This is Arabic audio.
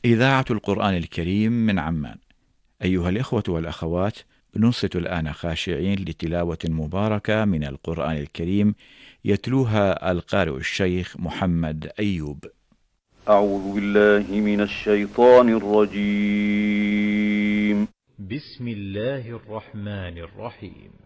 إذاعة القرآن الكريم من عمان. أيها الإخوة والأخوات، ننصت الآن خاشعين لتلاوة مباركة من القرآن الكريم يتلوها القارئ الشيخ محمد أيوب. أعوذ بالله من الشيطان الرجيم. بسم الله الرحمن الرحيم.